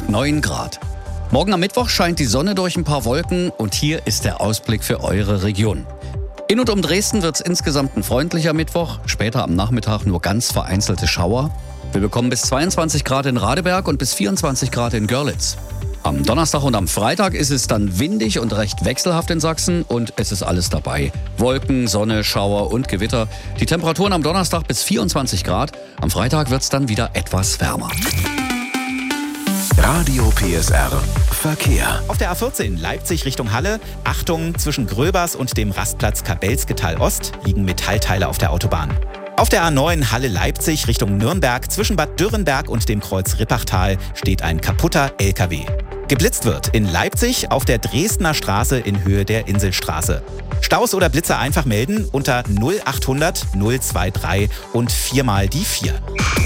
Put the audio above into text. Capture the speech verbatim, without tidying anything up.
neun Grad. Morgen am Mittwoch scheint die Sonne durch ein paar Wolken und hier ist der Ausblick für eure Region. In und um Dresden wird es insgesamt ein freundlicher Mittwoch, später am Nachmittag nur ganz vereinzelte Schauer. Wir bekommen bis zweiundzwanzig Grad in Radeberg und bis vierundzwanzig Grad in Görlitz. Am Donnerstag und am Freitag ist es dann windig und recht wechselhaft in Sachsen und es ist alles dabei. Wolken, Sonne, Schauer und Gewitter. Die Temperaturen am Donnerstag bis vierundzwanzig Grad, am Freitag wird es dann wieder etwas wärmer. Radio P S R Verkehr. Auf der A vierzehn Leipzig Richtung Halle. Achtung, zwischen Gröbers und dem Rastplatz Kabelsgetal Ost liegen Metallteile auf der Autobahn. Auf der A neun Halle Leipzig Richtung Nürnberg zwischen Bad Dürrenberg und dem Kreuz Rippachtal steht ein kaputter L K W. Geblitzt wird in Leipzig auf der Dresdner Straße in Höhe der Inselstraße. Staus oder Blitze einfach melden unter null achthundert null drei drei und viermal die vier.